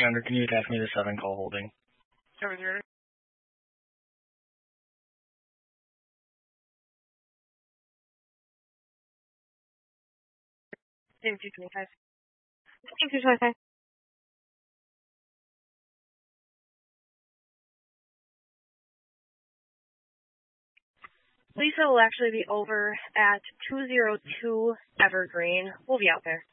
Younger, can you attach me to 7 call holding? 7-0. Team 225. Team 225. Lisa will actually be over at 202 Evergreen. We'll be out there.